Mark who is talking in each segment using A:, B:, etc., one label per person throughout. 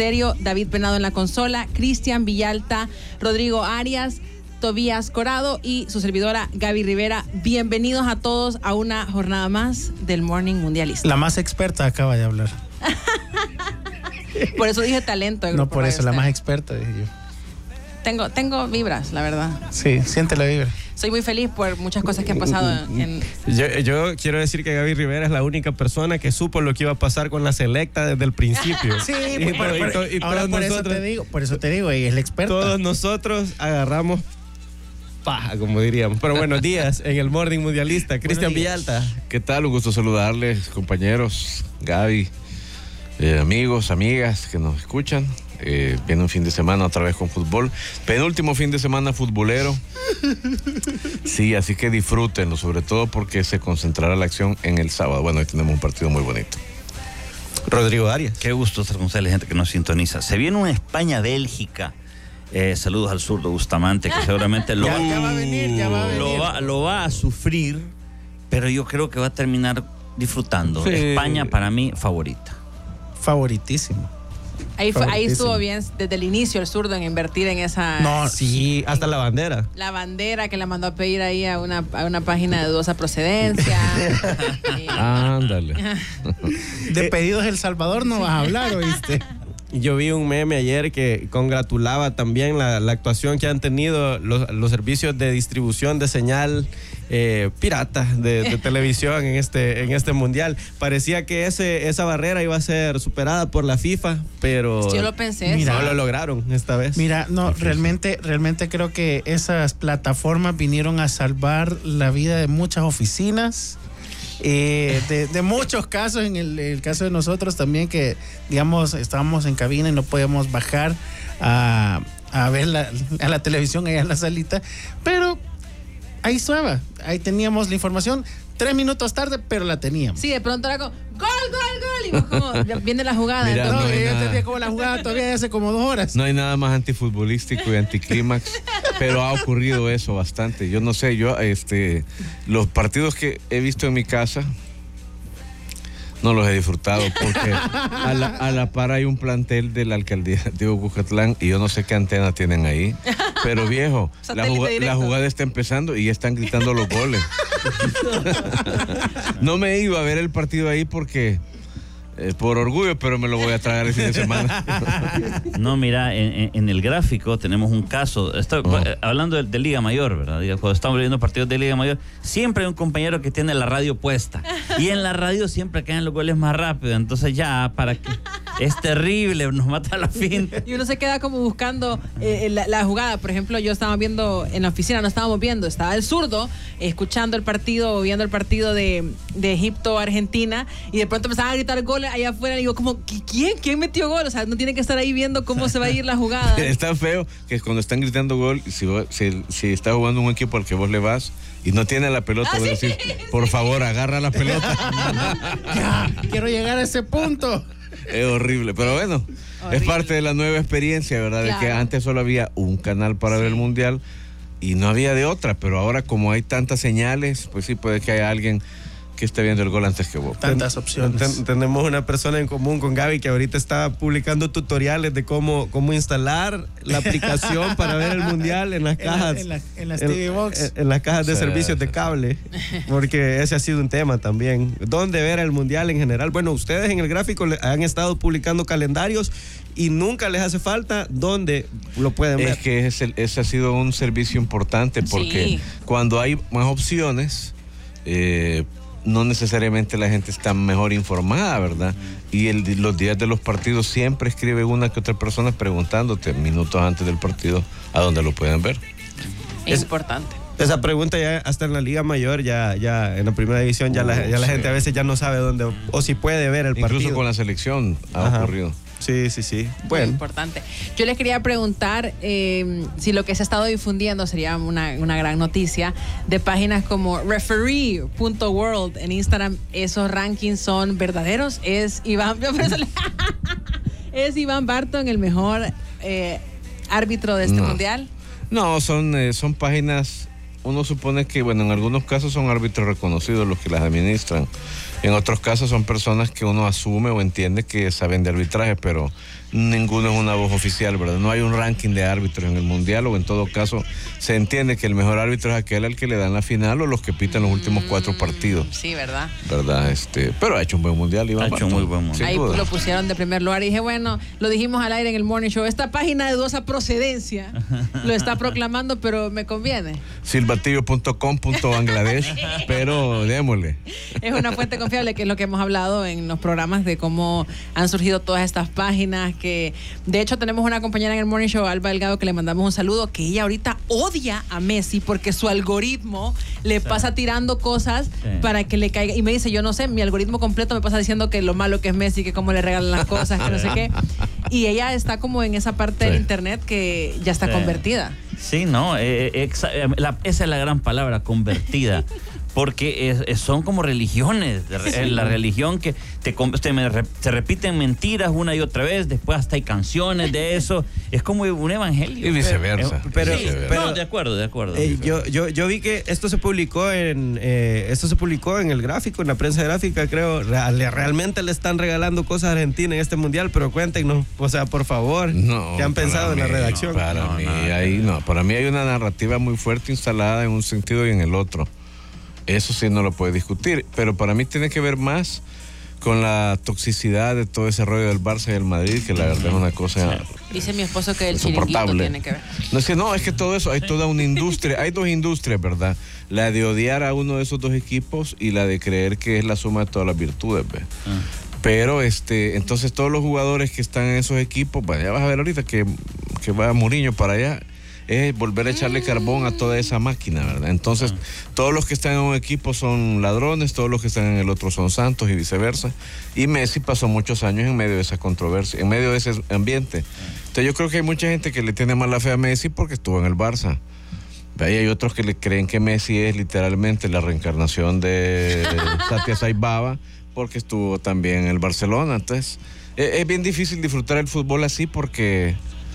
A: Estéreo, David Penado en la consola, Cristian Villalta, Rodrigo Arias, Tobías Corado y su servidora Gaby Rivera. Bienvenidos a todos a una jornada más del Morning Mundialista.
B: La más experta acaba de hablar.
A: Por eso dije talento.
B: No, por eso, la más experta, dije yo.
A: Tengo vibras, la verdad.
B: Sí, siente la vibra.
A: Soy muy feliz por muchas cosas que han pasado.
C: Yo quiero decir que Gaby Rivera es la única persona que supo lo que iba a pasar con la selecta desde el principio.
B: Sí, por eso te digo, ella es la experta.
C: Todos nosotros agarramos paja, como diríamos. Pero buenos días en el Morning Mundialista. Cristian Villalta.
D: ¿Qué tal? Un gusto saludarles, compañeros, Gaby, amigos, amigas que nos escuchan. Viene un fin de semana otra vez con fútbol. Penúltimo fin de semana futbolero. Sí, así que disfrútenlo, sobre todo porque se concentrará la acción en el sábado. Bueno, hoy tenemos un partido muy bonito.
C: Rodrigo Arias.
E: Qué gusto estar con ustedes, gente que nos sintoniza. Se viene una España-Bélgica. Saludos al zurdo Bustamante, que seguramente lo va a sufrir, pero yo creo que va a terminar disfrutando. Sí. España, para mí, favorita.
B: Favoritísimo.
A: Ahí estuvo bien desde el inicio el zurdo en invertir en esa...
C: No, sí, hasta la bandera.
A: La bandera que la mandó a pedir ahí a una página de dudosa procedencia.
D: Ándale.
B: De pedidos El Salvador no vas a hablar, ¿oíste?
C: Yo vi un meme ayer que congratulaba también la actuación que han tenido los servicios de distribución de señal pirata de televisión en este mundial. Parecía que esa barrera iba a ser superada por la FIFA, pero
A: yo lo pensé.
C: No lo lograron esta vez.
B: Mira, no, realmente creo que esas plataformas vinieron a salvar la vida de muchas oficinas. De muchos casos, en el caso de nosotros también, que digamos estábamos en cabina y no podíamos bajar a ver a la televisión allá en la salita, pero ahí estaba, ahí teníamos la información 3 minutos tarde, pero la teníamos.
A: Sí, de pronto era como ¡gol! Y vos como, viene la jugada.
D: Mira,
A: entonces,
B: yo entendía como la jugada todavía hace como 2 horas.
D: No hay nada más antifutbolístico y anticlímax, pero ha ocurrido eso bastante. Yo no sé, los partidos que he visto en mi casa no los he disfrutado porque a la par hay un plantel de la alcaldía de Ocucatlán y yo no sé qué antena tienen ahí, pero viejo, la jugada está empezando y ya están gritando los goles. No me iba a ver el partido ahí porque por orgullo, pero me lo voy a tragar el fin de semana.
E: No, mira, en el gráfico tenemos un caso. Hablando de Liga Mayor, ¿verdad? Cuando estamos viendo partidos de Liga Mayor, siempre hay un compañero que tiene la radio puesta. Y en la radio siempre caen los goles más rápido. Entonces ya, para que es terrible, nos mata la finta.
A: Y uno se queda como buscando la jugada. Por ejemplo, yo estaba viendo en la oficina, no estábamos viendo, estaba el zurdo escuchando el partido, viendo el partido de Egipto-Argentina, y de pronto empezaban a gritar goles allá afuera, y digo como, ¿quién metió gol? O sea, no tiene que estar ahí viendo cómo se va a ir la jugada.
D: Está feo que cuando están gritando gol, si está jugando un equipo al que vos le vas y no tiene la pelota, vos decís, por favor, agarra la pelota.
B: Ya, quiero llegar a ese punto.
D: Es horrible, pero bueno, es parte de la nueva experiencia, ¿verdad?
A: Claro.
D: De que antes solo había un canal para ver el mundial y no había de otra, pero ahora como hay tantas señales, pues sí puede que haya alguien que esté viendo el gol antes que vos.
B: Tantas opciones.
C: Tenemos una persona en común con Gaby que ahorita está publicando tutoriales de cómo instalar la aplicación para ver el mundial en las cajas.
B: En las TV Box.
C: En las cajas de servicios de cable. Porque ese ha sido un tema también. ¿Dónde ver el mundial en general? Bueno, ustedes en el gráfico han estado publicando calendarios y nunca les hace falta dónde lo pueden ver.
D: Es que ese ha sido un servicio importante porque cuando hay más opciones, no necesariamente la gente está mejor informada, ¿verdad? Y los días de los partidos siempre escribe una que otra persona preguntándote minutos antes del partido a dónde lo pueden ver.
A: Es importante.
C: Esa pregunta ya hasta en la Liga Mayor, ya en la primera división, ya la gente a veces ya no sabe dónde o si puede ver el partido.
D: Incluso con la selección ha ocurrido.
C: Sí. Bueno.
A: Muy importante. Yo les quería preguntar si lo que se ha estado difundiendo sería una gran noticia de páginas como referee.world en Instagram. ¿Esos rankings son verdaderos? ¿Es Iván Barton el mejor árbitro de este mundial?
D: No, son páginas, uno supone que, bueno, en algunos casos son árbitros reconocidos los que las administran. En otros casos son personas que uno asume o entiende que saben de arbitraje, pero ninguno es una voz oficial, ¿verdad? No hay un ranking de árbitros en el Mundial, o en todo caso se entiende que el mejor árbitro es aquel al que le dan la final o los que pitan los últimos 4 partidos.
A: Sí, ¿verdad?
D: ¿Verdad? Pero ha hecho un buen Mundial, Iván.
E: Ha hecho un muy buen Mundial.
A: Ahí lo pusieron de primer lugar y dije, bueno, lo dijimos al aire en el Morning Show, esta página de dudosa procedencia lo está proclamando, pero me conviene.
D: silbatillo.com.bangladesh, pero démosle.
A: Es una fuente confiable, que es lo que hemos hablado en los programas de cómo han surgido todas estas páginas, que de hecho tenemos una compañera en el Morning Show, Alba Delgado, que le mandamos un saludo, que ella ahorita odia a Messi porque su algoritmo le pasa tirando cosas para que le caiga, y me dice, yo no sé, mi algoritmo completo me pasa diciendo que lo malo que es Messi, que cómo le regalan las cosas, que no sé qué, y ella está como en esa parte del internet que ya está convertida.
E: Sí, no, esa es la gran palabra, convertida. Porque son como religiones, la religión que se repiten mentiras una y otra vez, después hasta hay canciones de eso, es como un evangelio.
D: Y viceversa.
F: Pero
E: no, de acuerdo.
F: Yo vi que esto se publicó en el gráfico, en la prensa gráfica, creo. Realmente le están regalando cosas a Argentina en este Mundial, pero cuéntenos, o sea, por favor, ¿qué han pensado en la redacción?
D: Para mí hay una narrativa muy fuerte instalada en un sentido y en el otro. Eso sí no lo puede discutir, pero para mí tiene que ver más con la toxicidad de todo ese rollo del Barça y del Madrid, que la verdad es una cosa...
A: Dice mi esposo que el chiringuito tiene que ver.
D: No, es que todo eso, hay toda una industria, hay 2 industrias, ¿verdad? La de odiar a uno de esos 2 equipos y la de creer que es la suma de todas las virtudes, ¿ves? Pero entonces todos los jugadores que están en esos equipos, bueno, ya vas a ver ahorita que va Mourinho para allá, es volver a echarle carbón a toda esa máquina, ¿verdad? Entonces, todos los que están en un equipo son ladrones, todos los que están en el otro son santos y viceversa. Y Messi pasó muchos años en medio de esa controversia, en medio de ese ambiente. Entonces, yo creo que hay mucha gente que le tiene mala fe a Messi porque estuvo en el Barça. Y hay otros que le creen que Messi es literalmente la reencarnación de Satya Sai Baba porque estuvo también en el Barcelona. Entonces, es bien difícil disfrutar el fútbol así porque...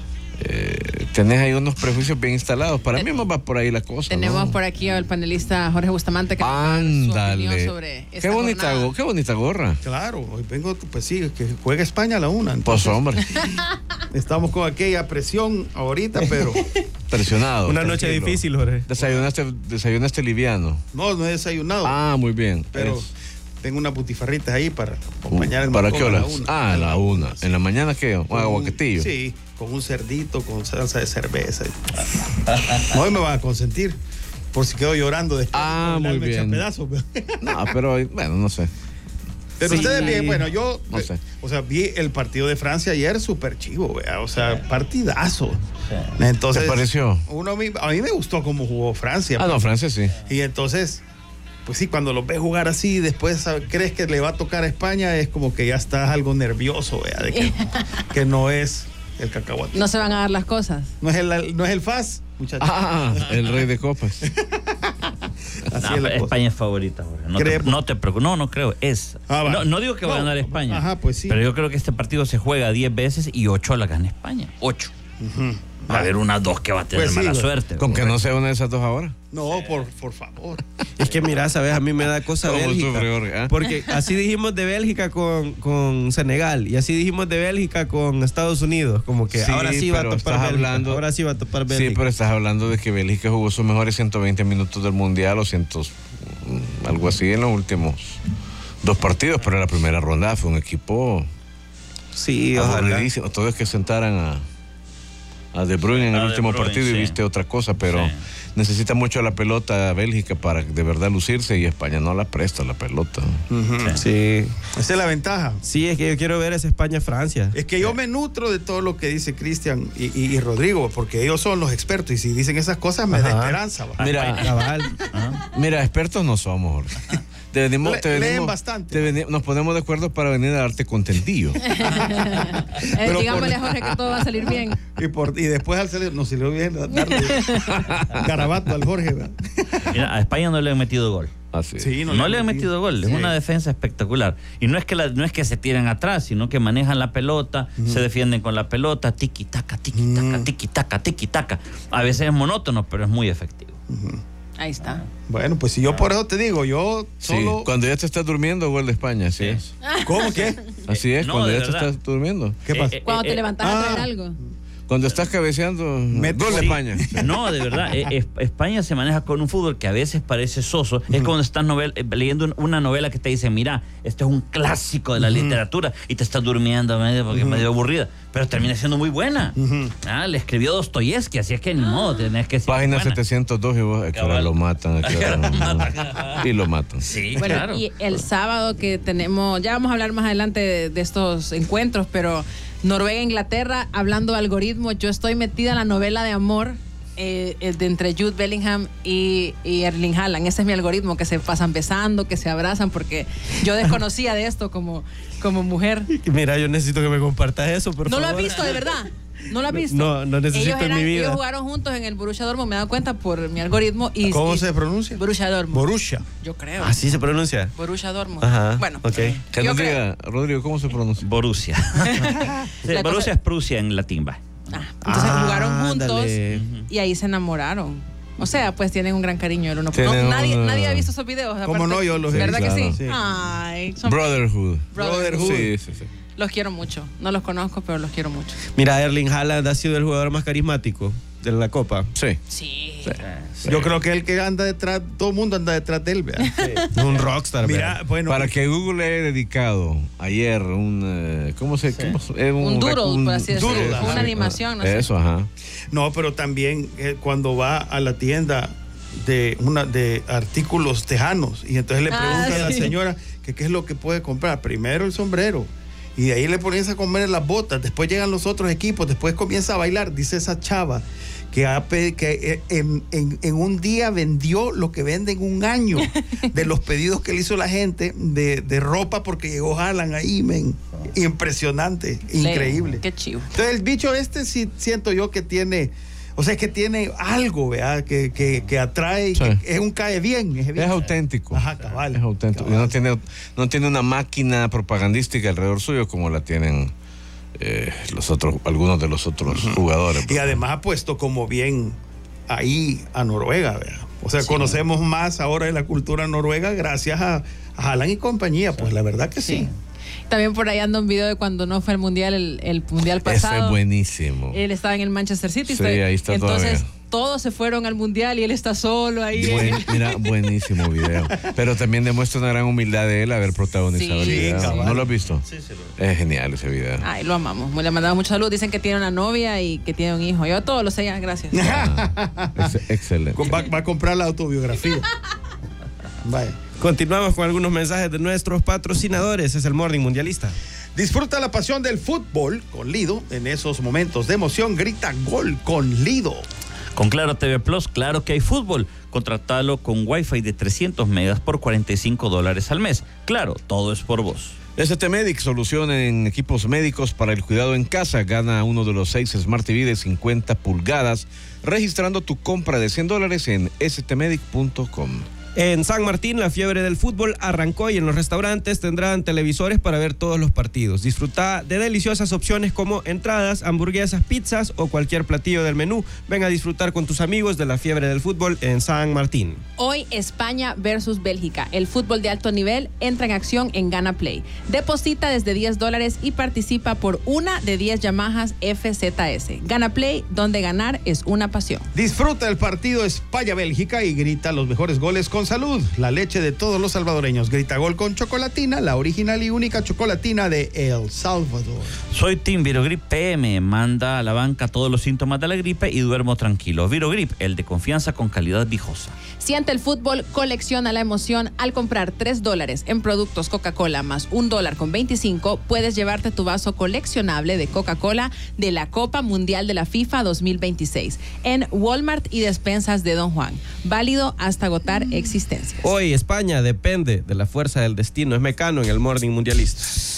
D: tenés ahí unos prejuicios bien instalados. Para mí más va por ahí la cosa.
A: Tenemos por aquí al panelista Jorge Bustamante que nos va a dar su opinión sobre esta jornada.
D: Qué bonita gorra.
B: Claro, hoy vengo, pues sí, que juega España a la 1.
D: Pues hombre.
B: Estamos con aquella presión ahorita, pero...
D: Presionado.
F: Una noche difícil, Jorge.
D: ¿Desayunaste liviano?
B: No he desayunado.
D: Ah, muy bien.
B: Pero tengo unas butifarritas ahí para acompañar el
D: ¿Para qué hora?
B: a la 1.
D: ¿En la mañana qué? ¿Un aguacatillo?
B: Sí, con un cerdito, con salsa de cerveza. Hoy me van a consentir, por si quedo llorando después.
D: Muy bien.
B: Pedazos.
D: No, pero bueno, no sé.
B: Pero
A: Sí.
B: ustedes bien, bueno, yo
D: No sé.
B: o sea, vi el partido de Francia ayer, súper chivo, ¿vea? O sea, partidazo. Entonces,
D: ¿Te pareció?
B: A mí me gustó cómo jugó Francia.
D: No, Francia sí.
B: Y entonces, pues sí, cuando los ves jugar así, después crees que le va a tocar a España, es como que ya estás algo nervioso, ¿vea? De que no es el cacahuate.
A: No se van a dar las cosas.
B: No es el FAS, muchachos.
D: El rey de copas.
B: Así es la cosa.
E: España es favorita, Jorge.
B: ¿Cree?
E: No te preocupes. No creo.
B: Vale.
E: No digo que va a ganar España.
B: Ajá, pues sí.
E: Pero yo creo que este partido se juega 10 veces y 8 la gana España. 8. Va a haber unas 2 que va a tener
B: Pues sí,
E: mala
B: güey.
E: suerte.
D: Con que no sea una de esas 2 ahora.
B: No, por favor.
F: Es que mira, sabes, a mí me da cosa
D: ¿Cómo
F: Bélgica.
D: sufre, Jorge, ah?
F: Porque así dijimos de Bélgica con Senegal y así dijimos de Bélgica con Estados Unidos, como que
D: Sí,
F: ahora sí va a
D: pero
F: topar
D: estás
F: Bélgica.
D: hablando-
F: Ahora sí va a topar Bélgica.
D: Sí, pero estás hablando de que Bélgica jugó sus mejores 120 minutos del Mundial o algo así en los últimos 2 partidos, pero en la primera ronda fue un equipo
F: Sí, ojalá.
D: aburridísimo. Todo es que sentaran a De Bruyne en el
E: A De
D: último
E: Bruyne,
D: partido y
E: sí.
D: viste otra cosa, pero
E: Sí.
D: necesita mucho la pelota Bélgica para de verdad lucirse y España no la presta la pelota.
F: Sí.
B: Esa es la ventaja.
F: Sí, es que yo quiero ver esa España-Francia.
B: Es que yo me nutro de todo lo que dice Cristian y Rodrigo, porque ellos son los expertos y si dicen esas cosas me da
F: Ajá.
B: esperanza. ¿va?
D: Mira,
F: Cabal.
D: mira, expertos no somos, Jorge.
B: Leen bastante.
D: Nos ponemos de acuerdo para venir a darte contentillo.
B: Pero
A: Digámosle a
B: por-
A: Jorge que todo va a salir bien.
B: Y después al salir, nos sirvió bien darle garabato al Jorge. ¿verdad?
E: Mira, a España no le han metido gol.
D: Así.
B: Sí,
E: No le han metido gol, es
B: Sí.
E: una defensa espectacular. Y no es que se tiran atrás, sino que manejan la pelota, se defienden con la pelota, tiki-taka, tiki-taka, tiki-taka, tiki-taka. A veces es monótono, pero es muy efectivo.
A: Ahí está.
G: Bueno, pues si yo por eso te digo, yo
D: Sí,
G: solo...
D: cuando ya te estás durmiendo, gol de España, así es.
G: ¿Cómo qué?
D: Así es,
E: No,
D: cuando
E: de
D: ya te
E: verdad.
D: estás durmiendo.
G: ¿Qué pasa?
A: Cuando te levantas a traer algo.
D: Cuando estás cabeceando, gol de España.
E: No, de verdad, España se maneja con un fútbol que a veces parece soso. Es cuando estás leyendo una novela que te dice, mira, este es un clásico de la literatura, y te estás durmiendo porque es medio aburrida, pero termina siendo muy buena. Le escribió Dostoyevsky, así es que ni modo, tenés que ser
D: Página
E: buena.
D: 702 y vos, que ahora lo matan, y lo matan.
E: Sí,
A: Bueno,
E: claro.
A: y el sábado que tenemos, ya vamos a hablar más adelante de estos encuentros, pero Noruega, Inglaterra, hablando de algoritmo, yo estoy metida en la novela de amor de entre Jude Bellingham y Erling Haaland. Ese es mi algoritmo, que se pasan besando, que se abrazan, porque yo desconocía de esto como mujer.
F: Mira, yo necesito que me compartas eso, por
A: ¿No
F: favor.
A: lo has visto, de verdad? ¿No lo has visto?
F: No necesito en mi vida.
A: Ellos jugaron juntos en el Borussia Dortmund, me he dado cuenta por mi algoritmo.
G: ¿Cómo se pronuncia?
A: Borussia Dortmund.
G: Borussia.
A: Yo creo.
F: ¿Así se pronuncia?
A: Borussia Dortmund.
F: Ajá,
A: Bueno,
F: ok.
D: Que
A: yo
D: nos
A: creo.
D: diga, Rodrigo, ¿cómo se pronuncia?
E: Borussia. Sí,
A: La
E: Borussia es Prusia en latín, va.
A: Entonces jugaron juntos
F: ándale.
A: y ahí se enamoraron. O sea, pues tienen un gran cariño el uno por
D: Tienen
A: otro. Nadie,
D: una-
A: nadie ha visto esos videos.
G: ¿Cómo
A: aparte.
G: no? Yo los he
A: ¿Verdad
G: visto,
A: que sí?
G: claro. Sí.
A: Ay, son-
D: Brotherhood.
A: Brotherhood.
D: Sí, sí, sí.
A: Los quiero mucho. No los conozco, pero los quiero mucho.
F: Mira, Erling Haaland ha sido el jugador más carismático de la Copa.
D: Sí.
A: Sí.
G: Yo creo que el que anda detrás, todo el mundo anda detrás de él, ¿verdad?
F: Es un rockstar,
G: Mira,
F: ¿verdad?
G: bueno,
D: Para que Google le haya dedicado ayer un... ¿Cómo se...? ¿Cómo se-
A: Un doodle, por así decirlo.
G: doodle,
A: Una
G: ajá.
A: animación, no sé.
D: Eso, ajá.
G: no, pero también cuando va a la tienda de artículos tejanos y entonces le pregunta a la
A: sí.
G: señora que qué es lo que puede comprar. Primero el sombrero y de ahí le pones a comer las botas, después llegan los otros equipos, después comienza a bailar. Dice esa chava que en un día vendió lo que vende en un año de los pedidos que le hizo la gente de ropa, porque llegó Haaland ahí, men. Impresionante, increíble.
A: Qué chivo.
G: Entonces el bicho sí siento yo que tiene, o sea, que tiene algo, ¿verdad? Que atrae,
D: Sí.
G: que es un cae bien.
D: Es auténtico.
G: Ajá, cabal.
D: Es auténtico.
G: Cabal.
D: Y no tiene una máquina propagandística alrededor suyo como la tienen algunos de los otros jugadores.
G: Y además ha puesto como bien ahí a Noruega, ¿verdad? O sea, conocemos más ahora de la cultura noruega gracias a Haaland y compañía, pues la verdad que sí.
A: También por ahí anda un video de cuando no fue el mundial, el mundial
D: Ese
A: pasado.
D: es buenísimo.
A: Él estaba en el Manchester City.
D: Sí, ahí está
A: Entonces,
D: todavía.
A: todos se fueron al mundial y él está solo ahí.
D: Mira, buenísimo video. Pero también demuestra una gran humildad de él haber protagonizado
A: Sí.
D: el video.
G: Sí, cabal.
D: ¿No lo has visto? Sí, es genial ese video.
A: Ay, lo amamos. Le mandamos mucha salud. Dicen que tiene una novia y que tiene un hijo. Yo todos lo sé ya, gracias.
D: Excelente.
G: Va a comprar la autobiografía. Vaya.
F: Continuamos con algunos mensajes de nuestros patrocinadores. Es el Morning Mundialista.
G: Disfruta la pasión del fútbol con Lido. En esos momentos de emoción, grita gol con Lido.
E: Con Claro TV Plus, claro que hay fútbol. Contratalo con Wi-Fi de 300 megas por $45 al mes. Claro, todo es por vos.
D: ST Medic, solución en equipos médicos para el cuidado en casa. Gana uno de los 6 Smart TV de 50 pulgadas registrando tu compra de $100 en stmedic.com.
F: En San Martín, la fiebre del fútbol arrancó y en los restaurantes tendrán televisores para ver todos los partidos. Disfruta de deliciosas opciones como entradas, hamburguesas, pizzas o cualquier platillo del menú. Ven a disfrutar con tus amigos de la fiebre del fútbol en San Martín.
A: Hoy España versus Bélgica. El fútbol de alto nivel entra en acción en Gana Play. Deposita desde $10 y participa por una de 10 Yamahas FZS. Gana Play, donde ganar es una pasión.
G: Disfruta el partido España-Bélgica y grita los mejores goles con salud. La leche de todos los salvadoreños. Grita gol con Chocolatina, la original y única chocolatina de El Salvador.
E: Soy Team Virogrip PM. Manda a la banca todos los síntomas de la gripe y duermo tranquilo. Virogrip, el de confianza con calidad viejosa.
A: Siente el fútbol, colecciona la emoción. Al comprar $3 en productos Coca-Cola más $1.25, puedes llevarte tu vaso coleccionable de Coca-Cola de la Copa Mundial de la FIFA 2026 en Walmart y despensas de Don Juan. Válido hasta agotar existencias.
F: Hoy España depende de la fuerza del destino. Es Mecano en el Morning Mundialista.